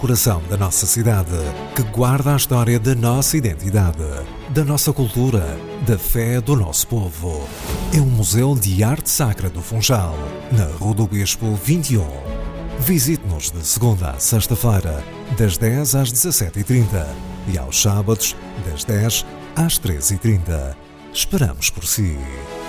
Coração da nossa cidade, que guarda a história da nossa identidade, da nossa cultura, da fé do nosso povo. É um museu de arte sacra do Funchal, na Rua do Bispo 21. Visite-nos de segunda a sexta-feira, das 10 às 17h30 e aos sábados, das 10 às 13h30. Esperamos por si.